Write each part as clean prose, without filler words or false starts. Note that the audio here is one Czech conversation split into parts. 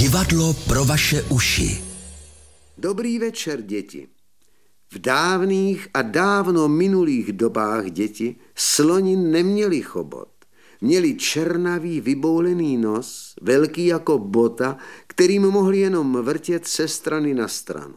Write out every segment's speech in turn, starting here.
Divadlo pro vaše uši. Dobrý večer, děti. V dávných a dávno minulých dobách děti sloni neměli chobot. Měli černavý vyboulený nos, velký jako bota, kterým mohli jenom vrtět se strany na stranu.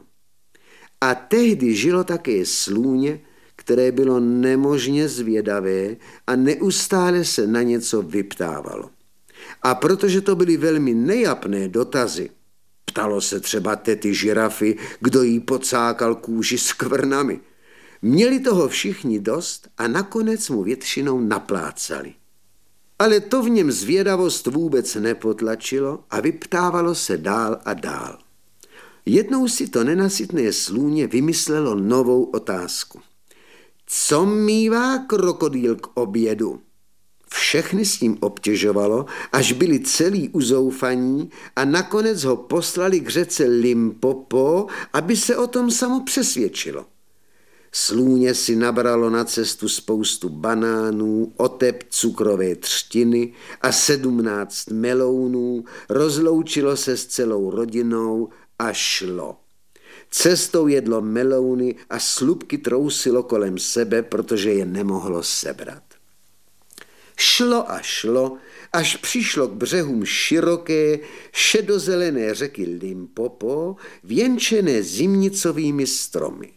A tehdy žilo také slůně, které bylo nemožně zvědavé a neustále se na něco vyptávalo. A protože to byly velmi nejapné dotazy, ptalo se třeba tety žirafy, kdo jí pocákal kůži s kvrnami. Měli toho všichni dost a nakonec mu většinou naplácali. Ale to v něm zvědavost vůbec nepotlačilo a vyptávalo se dál a dál. Jednou si to nenasytné slůně vymyslelo novou otázku. Co mívá krokodýl k obědu? Všechny s tím obtěžovalo, až byli celý uzoufaní a nakonec ho poslali k řece Limpopo, aby se o tom samo přesvědčilo. Slůně si nabralo na cestu spoustu banánů, otep cukrové třtiny a 17 melounů, rozloučilo se s celou rodinou a šlo. Cestou jedlo melouny a slupky trousilo kolem sebe, protože je nemohlo sebrat. Šlo a šlo, až přišlo k břehům široké, šedozelené řeky Limpopo, věnčené zimnicovými stromy.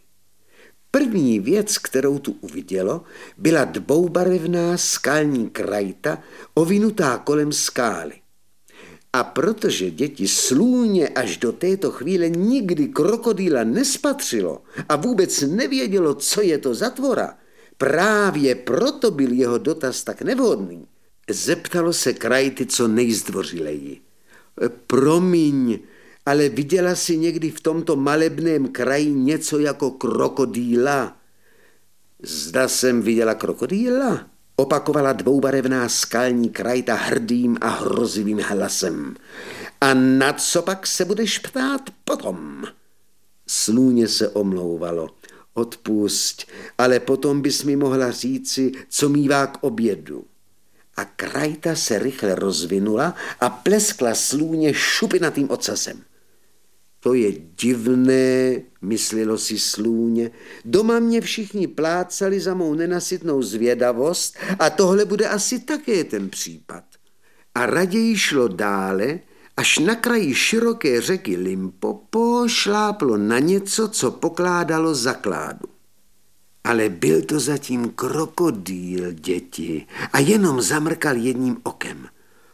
První věc, kterou tu uvidělo, byla dvoubarevná skalní krajta, ovinutá kolem skály. A protože děti slůně až do této chvíle nikdy krokodýla nespatřilo a vůbec nevědělo, co je to za tvora, právě proto byl jeho dotaz tak nevhodný. Zeptalo se krajty co nejzdvořileji. Promiň, ale viděla jsi někdy v tomto malebném kraji něco jako krokodýla? Zda jsem viděla krokodýla? Opakovala dvoubarevná skalní krajta hrdým a hrozivým hlasem. A na co pak se budeš ptát potom? Slůně se omlouvalo. Odpusť, ale potom bys mi mohla říci, co mívá k obědu. A krajta se rychle rozvinula a pleskla slůně šupinatým ocasem. To je divné, myslelo si slůně. Doma mě všichni plácali za mou nenasytnou zvědavost a tohle bude asi také ten případ. A raději šlo dále, až na kraji široké řeky Limpopo šláplo na něco, co pokládalo za kládu. Ale byl to zatím krokodýl, děti, a jenom zamrkal jedním okem.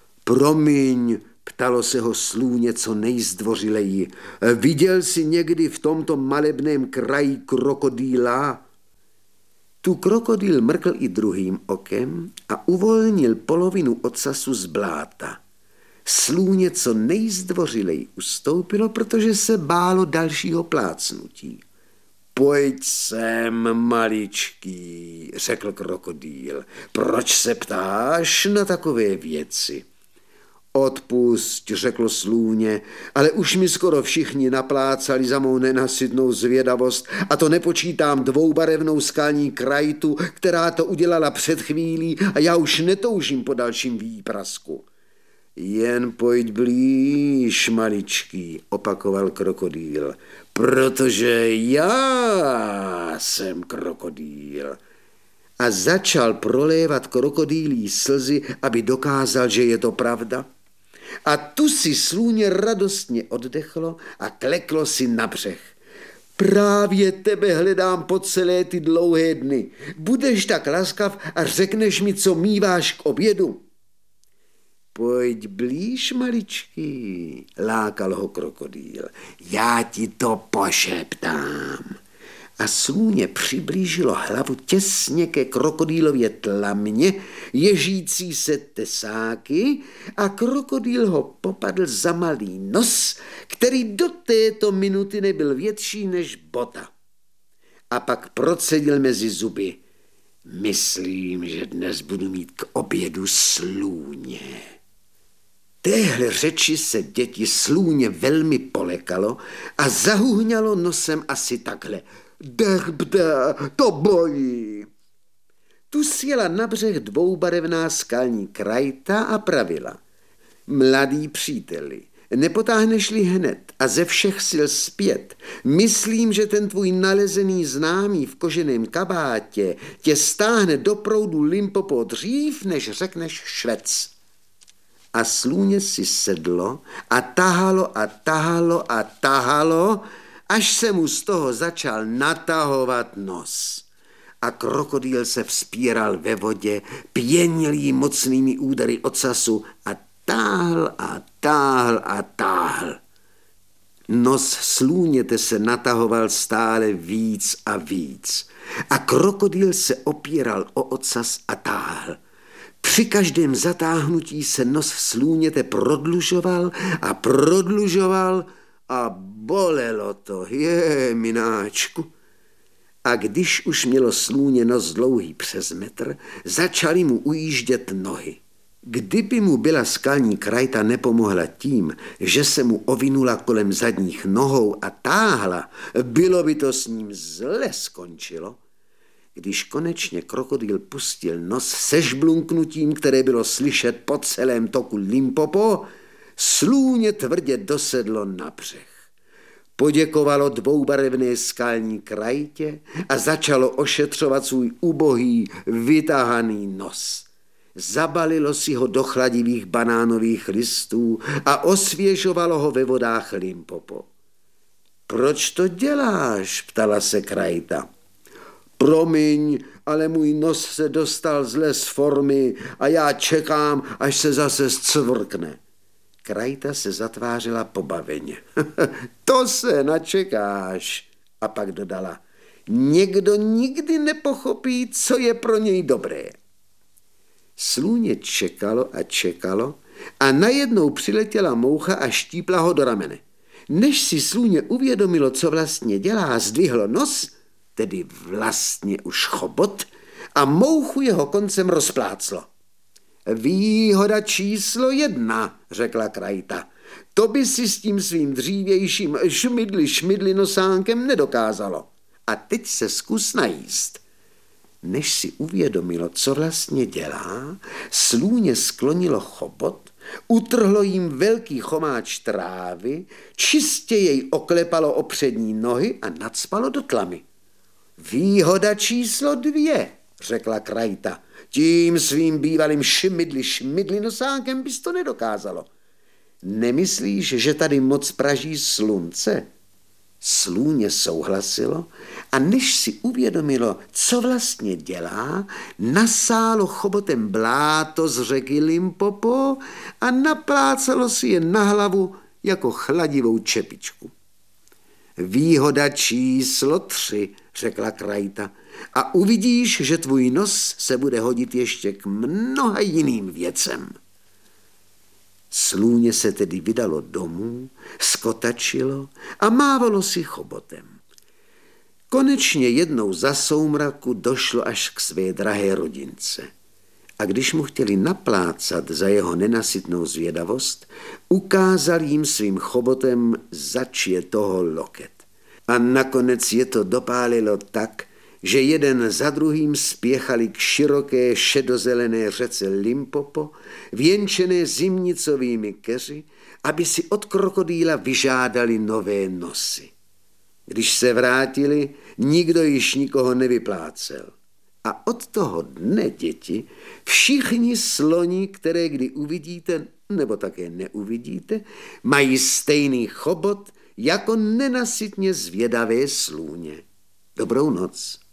Promiň, ptalo se ho slůně co nejzdvořileji. Viděl jsi někdy v tomto malebném kraji krokodýla? Tu krokodýl mrkl i druhým okem a uvolnil polovinu ocasu z bláta. Slůně co nejzdvořileji ustoupilo, protože se bálo dalšího plácnutí. Pojď sem, maličký, řekl krokodýl. Proč se ptáš na takové věci? Odpusť, řekl slůně, ale už mi skoro všichni naplácali za mou nenasytnou zvědavost a to nepočítám dvoubarevnou skalní krajtu, která to udělala před chvílí a já už netoužím po dalším výprasku. Jen pojď blíž, maličký, opakoval krokodýl, protože já jsem krokodýl. A začal prolévat krokodýlí slzy, aby dokázal, že je to pravda. A tu si slůně radostně oddechlo a kleklo si na břeh. Právě tebe hledám po celé ty dlouhé dny. Budeš tak laskav a řekneš mi, co míváš k obědu. Pojď blíž, maličký, lákal ho krokodýl. Já ti to pošeptám. A slůně přiblížilo hlavu těsně ke krokodýlově tlamě, ježící se tesáky a krokodýl ho popadl za malý nos, který do této minuty nebyl větší než bota. A pak procedil mezi zuby. Myslím, že dnes budu mít k obědu slůně. Téhle řeči se děti slůně velmi polekalo a zahuhňalo nosem asi takhle. Dechbde, to bolí. Tu sjela na břeh dvoubarevná skalní krajta a pravila. Mladý příteli, Nepotáhneš-li hned a ze všech sil zpět, myslím, že ten tvůj nalezený známý v koženém kabátě tě stáhne do proudu Limpopo dřív, než řekneš švec. A slůně si sedlo a tahalo a tahalo a tahalo, až se mu z toho začal natahovat nos. A krokodýl se vzpíral ve vodě, pěnil jí mocnými údery ocasu a táhl a táhl a táhl. Nos slůněte se natahoval stále víc a víc a krokodýl se opíral o ocas a táhl. Při každém zatáhnutí se nos slůněte prodlužoval a prodlužoval a bolelo to, mináčku. A když už mělo slůně nos dlouhý přes metr, začaly mu ujíždět nohy. Kdyby mu byla skalní krajta nepomohla tím, že se mu ovinula kolem zadních nohou a táhla, bylo by to s ním zle skončilo. Když konečně krokodýl pustil nos se žblunknutím, které bylo slyšet po celém toku Limpopo, slůně tvrdě dosedlo na břeh. Poděkovalo dvoubarevné skalní krajtě a začalo ošetřovat svůj ubohý, vytahaný nos. Zabalilo si ho do chladivých banánových listů a osvěžovalo ho ve vodách Limpopo. Proč to děláš? Ptala se krajta. Promiň, ale můj nos se dostal zle z formy a já čekám, až se zase zcvrkne. Krajta se zatvářila pobaveně. To se načekáš. A pak dodala, někdo nikdy nepochopí, co je pro něj dobré. Slůně čekalo a čekalo a najednou přiletěla moucha a štípla ho do ramene. Než si slůně uvědomilo, co vlastně dělá, zdvihlo nos, tedy vlastně už chobot, a mouchu jeho koncem rozpláclo. Výhoda číslo 1, řekla krajta. To by si s tím svým dřívějším šmidli nosánkem nedokázalo. A teď se zkus najíst. Než si uvědomilo, co vlastně dělá, slůně sklonilo chobot, utrhlo jim velký chomáč trávy, čistě jej oklepalo o přední nohy a nacpalo do tlamy. Výhoda číslo 2, řekla krajta. Tím svým bývalým šmidli nosánkem bys to nedokázalo. Nemyslíš, že tady moc praží slunce? Slůně souhlasilo a než si uvědomilo, co vlastně dělá, nasálo chobotem bláto z řeky Limpopo a naplácalo si je na hlavu jako chladivou čepičku. Výhoda číslo 3, řekla krajta, a uvidíš, že tvůj nos se bude hodit ještě k mnoha jiným věcem. Slůně se tedy vydalo domů, skotačilo a mávalo si chobotem. Konečně jednou za soumraku došlo až k své drahé rodince. A když mu chtěli naplácat za jeho nenasytnou zvědavost, ukázal jim svým chobotem, zač je toho loket. A nakonec je to dopálilo tak, že jeden za druhým spěchali k široké šedozelené řece Limpopo, věnčené zimnicovými keři, aby si od krokodýla vyžádali nové nosy. Když se vrátili, nikdo již nikoho nevyplácel. A od toho dne, děti, všichni sloni, které kdy uvidíte, nebo také neuvidíte, mají stejný chobot jako nenasytně zvědavé slůně. Dobrou noc.